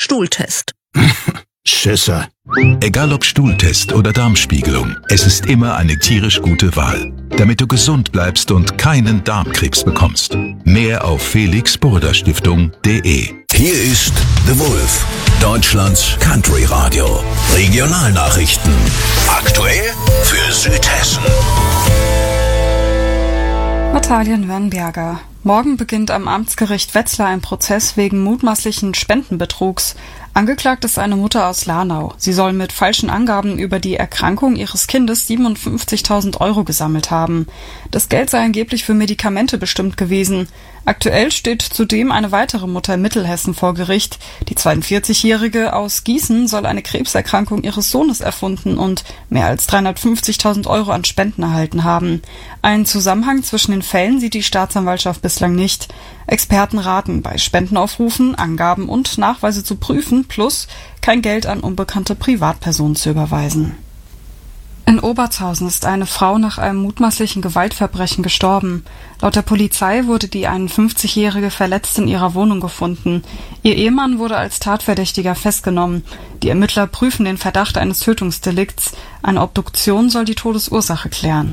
Stuhltest. Schisser. Egal ob Stuhltest oder Darmspiegelung, es ist immer eine tierisch gute Wahl, damit du gesund bleibst und keinen Darmkrebs bekommst. Mehr auf felixburda-stiftung.de. Hier ist The Wolf, Deutschlands Country Radio. Regionalnachrichten. Aktuell für Südhessen. Natalia Nürnberger. Morgen beginnt am Amtsgericht Wetzlar ein Prozess wegen mutmaßlichen Spendenbetrugs. Angeklagt ist eine Mutter aus Lahnau. Sie soll mit falschen Angaben über die Erkrankung ihres Kindes 57.000 € gesammelt haben. Das Geld sei angeblich für Medikamente bestimmt gewesen. Aktuell steht zudem eine weitere Mutter in Mittelhessen vor Gericht. Die 42-Jährige aus Gießen soll eine Krebserkrankung ihres Sohnes erfunden und mehr als 350.000 € an Spenden erhalten haben. Einen Zusammenhang zwischen den Fällen sieht die Staatsanwaltschaft bislang nicht. Experten raten, bei Spendenaufrufen Angaben und Nachweise zu prüfen, plus kein Geld an unbekannte Privatpersonen zu überweisen. In Obertshausen ist eine Frau nach einem mutmaßlichen Gewaltverbrechen gestorben. Laut der Polizei wurde die 51-Jährige verletzt in ihrer Wohnung gefunden. Ihr Ehemann wurde als Tatverdächtiger festgenommen. Die Ermittler prüfen den Verdacht eines Tötungsdelikts. Eine Obduktion soll die Todesursache klären.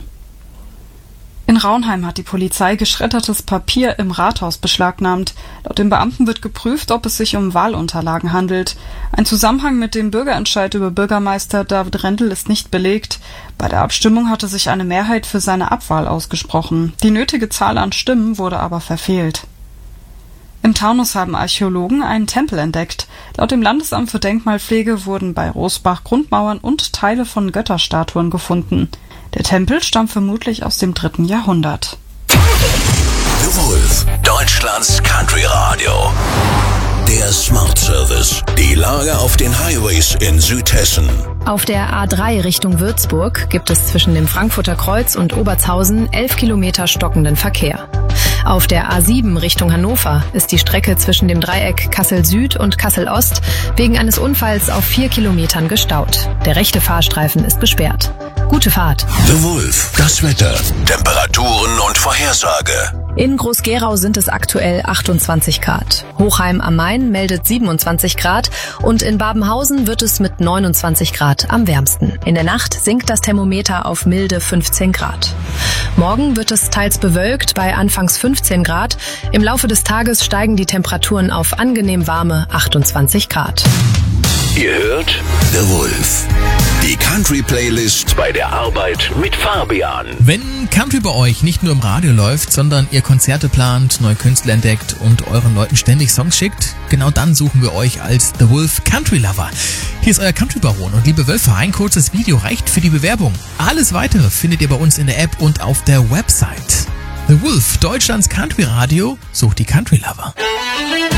In Raunheim hat die Polizei geschreddertes Papier im Rathaus beschlagnahmt. Laut den Beamten wird geprüft, ob es sich um Wahlunterlagen handelt. Ein Zusammenhang mit dem Bürgerentscheid über Bürgermeister David Rendel ist nicht belegt. Bei der Abstimmung hatte sich eine Mehrheit für seine Abwahl ausgesprochen. Die nötige Zahl an Stimmen wurde aber verfehlt. Im Taunus haben Archäologen einen Tempel entdeckt. Laut dem Landesamt für Denkmalpflege wurden bei Rosbach Grundmauern und Teile von Götterstatuen gefunden. Der Tempel stammt vermutlich aus dem 3. Jahrhundert. The Wolf, Deutschlands Country Radio. Der Smart Service. Die Lage auf den Highways in Südhessen. Auf der A3 Richtung Würzburg gibt es zwischen dem Frankfurter Kreuz und Obertshausen 11 Kilometer stockenden Verkehr. Auf der A7 Richtung Hannover ist die Strecke zwischen dem Dreieck Kassel Süd und Kassel Ost wegen eines Unfalls auf 4 Kilometern gestaut. Der rechte Fahrstreifen ist gesperrt. Gute Fahrt. The Wolf, das Wetter, Temperaturen und Vorhersage. In Groß-Gerau sind es aktuell 28 Grad. Hochheim am Main meldet 27 Grad und in Babenhausen wird es mit 29 Grad am wärmsten. In der Nacht sinkt das Thermometer auf milde 15 Grad. Morgen wird es teils bewölkt bei anfangs 15 Grad. Im Laufe des Tages steigen die Temperaturen auf angenehm warme 28 Grad. Ihr hört The Wolf. Die Country-Playlist bei der Arbeit mit Fabian. Wenn Country bei euch nicht nur im Radio läuft, sondern ihr Konzerte plant, neue Künstler entdeckt und euren Leuten ständig Songs schickt, genau dann suchen wir euch als The Wolf Country Lover. Hier ist euer Country Baron und liebe Wölfe, ein kurzes Video reicht für die Bewerbung. Alles weitere findet ihr bei uns in der App und auf der Website. The Wolf, Deutschlands Country Radio, sucht die Country Lover.